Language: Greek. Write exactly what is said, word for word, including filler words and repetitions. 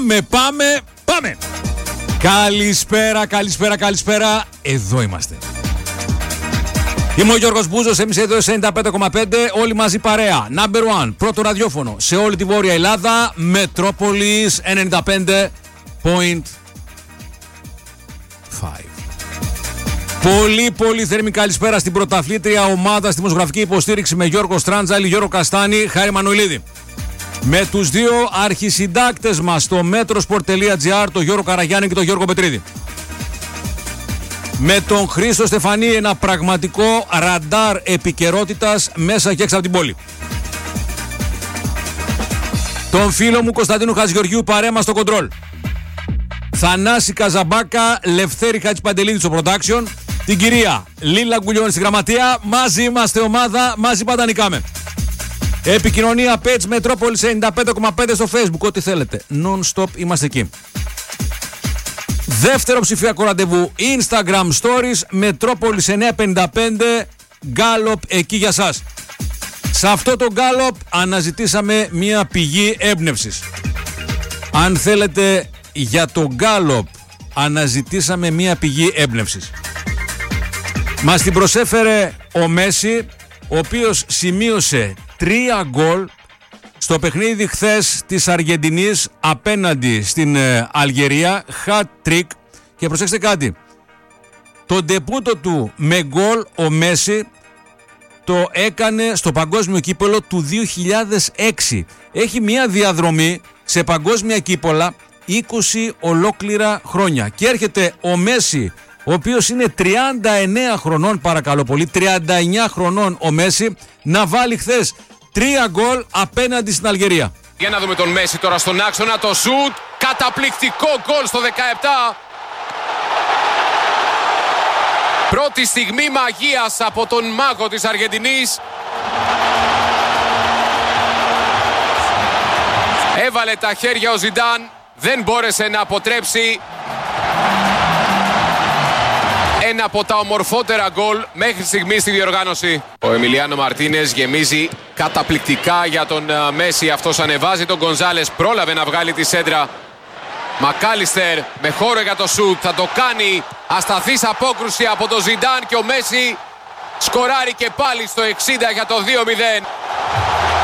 Πάμε, πάμε, πάμε. Καλησπέρα, καλησπέρα, καλησπέρα. Εδώ είμαστε. Είμαι ο Γιώργος Μπούζος, εμείς εδώ ενενήντα πέντε κόμμα πέντε, όλοι μαζί παρέα. Number one, πρώτο ραδιόφωνο σε όλη τη Βόρεια Ελλάδα, Μετρόπολης ενενήντα πέντε κόμμα πέντε. Πολύ πολύ θερμή καλησπέρα στην πρωταθλήτρια ομάδα στη δημοσιογραφική υποστήριξη με Γιώργο Στράντζαλη, Γιώργο Καστάνη, Χάρη Μανουηλίδη. Με τους δύο αρχισυντάκτες μας στο μέτροσπορτ τελεία τζι άρ, τον Γιώργο Καραγιάννη και τον Γιώργο Πετρίδη. Με τον Χρήστο Στεφανή, ένα πραγματικό ραντάρ επικαιρότητας μέσα και έξω από την πόλη. Τον φίλο μου Κωνσταντίνου Χατζηγεωργίου παρέα μας στο κοντρόλ. Θανάση Καζαμπάκα, Λευθέρη Χατζηπαντελίδη στο production. Την κυρία Λίλα Γκουλιώνη στη γραμματεία. Μαζί είμαστε ομάδα, μαζί πάντα νικάμε. Επικοινωνία page Μετρόπολης ενενήντα πέντε κόμμα πέντε στο Facebook, ό,τι θέλετε. Non-stop είμαστε εκεί. Δεύτερο ψηφιακό ραντεβού Instagram Stories Μετρόπολης εννιακόσια πενήντα πέντε. Γκάλοπ εκεί για σας. Σε αυτό το γκάλοπ αναζητήσαμε μια πηγή έμπνευσης. Αν θέλετε, για το γκάλοπ αναζητήσαμε μια πηγή έμπνευσης. Μας την προσέφερε ο Μέση, ο οποίος σημείωσε τρία γκολ στο παιχνίδι χθες της Αργεντινής απέναντι στην ε, Αλγερία, hat trick, και προσέξτε κάτι, το ντεπούτο του με γκολ ο Μέση το έκανε στο παγκόσμιο κύπελλο του δύο χιλιάδες έξι. Έχει μια διαδρομή σε παγκόσμια κύπελλα είκοσι ολόκληρα χρόνια και έρχεται ο Μέση, ο οποίος είναι τριάντα εννέα χρονών, παρακαλώ πολύ, τριάντα εννέα χρονών ο Μέση, να βάλει χθες τρία γκολ απέναντι στην Αλγερία. Για να δούμε τον Μέση τώρα στον άξονα, το σουτ, καταπληκτικό γκολ στο δεκαεπτά. Πρώτη στιγμή μαγείας από τον μάγο της Αργεντινής. Έβαλε τα χέρια ο Ζιντάν, δεν μπόρεσε να αποτρέψει ένα από τα ομορφότερα γκολ μέχρι στιγμή στη διοργάνωση. Ο Εμιλιάνο Μαρτίνες γεμίζει καταπληκτικά για τον Μέση. Αυτός ανεβάζει τον Γκονζάλες, πρόλαβε να βγάλει τη σέντρα. Μακάλιστερ με χώρο για το σουτ, θα το κάνει. Ασταθής απόκρουση από τον Ζιντάν και ο Μέση σκοράρει και πάλι στο εξήντα για το δύο μηδέν.